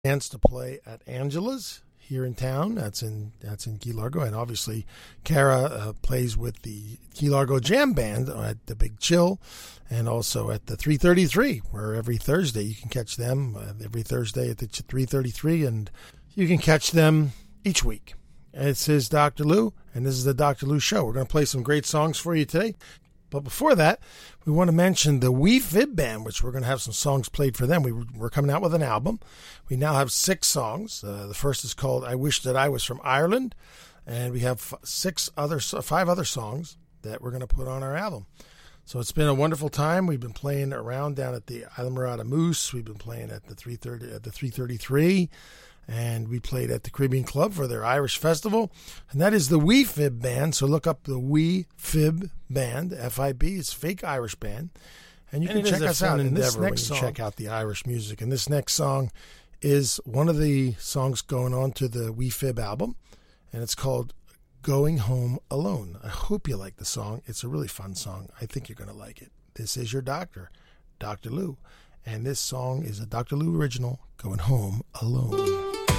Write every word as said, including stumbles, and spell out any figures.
chance to play at Angela's here in town. That's in that's in Key Largo, and obviously Kara uh, plays with the Key Largo Jam Band at the Big Chill, and also at the three thirty-three, where every Thursday you can catch them uh, every Thursday at the three thirty-three, and you can catch them each week. This is Doctor Lou, and this is the Doctor Lou Show. We're going to play some great songs for you today. But before that, we want to mention the Wee Fib Band, which we're going to have some songs played for them. We, we're coming out with an album. We now have six songs. Uh, the first is called I Wish That I Was From Ireland. And we have six other, five other songs that we're going to put on our album. So it's been a wonderful time. We've been playing around down at the Islamorada Moose. We've been playing at the three thirty, at the three thirty-three. And we played at the Caribbean Club for their Irish Festival. And that is the Wee Fib Band. So look up the Wee Fib Band, F I B. It's a fake Irish band. And you and can check us out in this next song. Check out the Irish music. And this next song is one of the songs going on to the Wee Fib album. And it's called Going Home Alone. I hope you like the song. It's a really fun song. I think you're going to like it. This is your doctor, Doctor Lou. And this song is a Doctor Lou original, Going Home Alone.